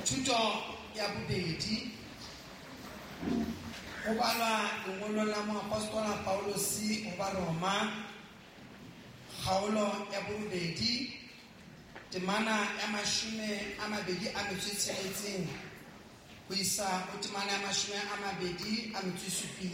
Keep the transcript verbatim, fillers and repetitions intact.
thuto ya bobedi go balwa lengolo la moapostola Paulos go ba Roma kgaolo ya bobedi temana ya mashome a mabedi a metso e tsheletseng go isa go temana ya mashome a mabedi a metso e supileng.